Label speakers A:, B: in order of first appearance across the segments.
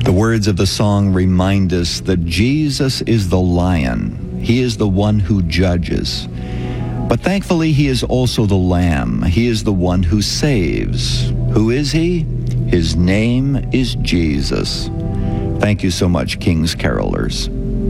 A: The words of the song remind us that Jesus is the lion. He is the one who judges. But thankfully, he is also the Lamb. He is the one who saves. Who is he? His name is Jesus. Thank you so much, King's Carolers.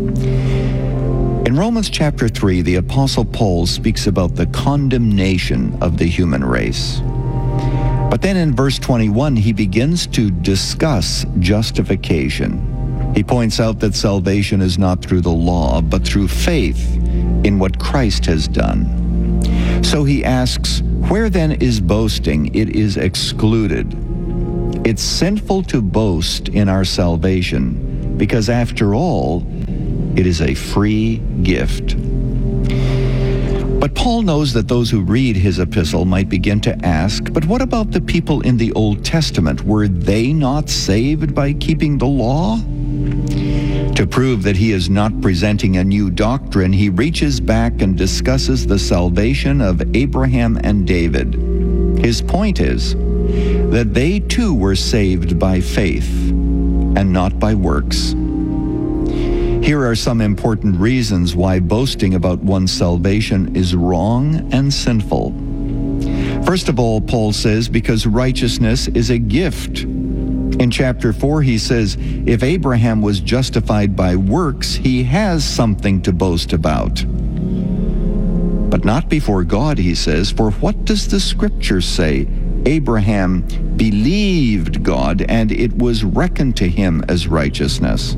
A: In Romans chapter 3, the Apostle Paul speaks about the condemnation of the human race. But then in verse 21, he begins to discuss justification. He points out that salvation is not through the law, but through faith in what Christ has done. So he asks, where then is boasting? It is excluded. It's sinful to boast in our salvation because, after all, it is a free gift. But Paul knows that those who read his epistle might begin to ask, but what about the people in the Old Testament? Were they not saved by keeping the law? To prove that he is not presenting a new doctrine, he reaches back and discusses the salvation of Abraham and David. His point is that they too were saved by faith and not by works. Here are some important reasons why boasting about one's salvation is wrong and sinful. First of all, Paul says, because righteousness is a gift. In chapter 4, he says, if Abraham was justified by works, he has something to boast about. But not before God, he says, for what does the scripture say? Abraham believed God, and it was reckoned to him as righteousness.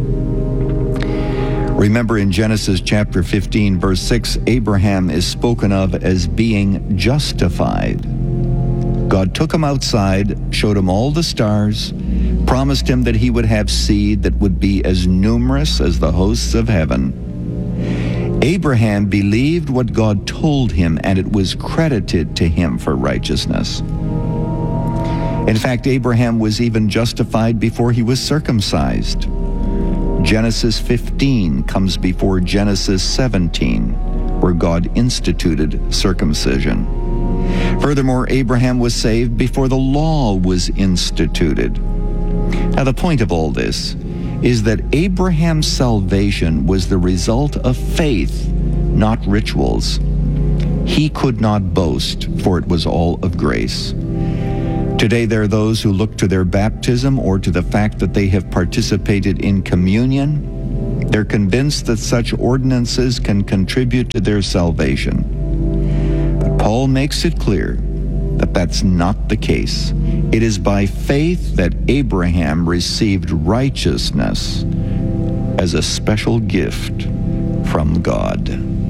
A: Remember in Genesis chapter 15, verse 6, Abraham is spoken of as being justified. God took him outside, showed him all the stars, promised him that he would have seed that would be as numerous as the hosts of heaven. Abraham believed what God told him, and it was credited to him for righteousness. In fact, Abraham was even justified before he was circumcised. Genesis 15 comes before Genesis 17, where God instituted circumcision. Furthermore, Abraham was saved before the law was instituted. Now, the point of all this is that Abraham's salvation was the result of faith, not rituals. He could not boast, for it was all of grace. Today, there are those who look to their baptism or to the fact that they have participated in communion. They're convinced that such ordinances can contribute to their salvation. But Paul makes it clear that that's not the case. It is by faith that Abraham received righteousness as a special gift from God.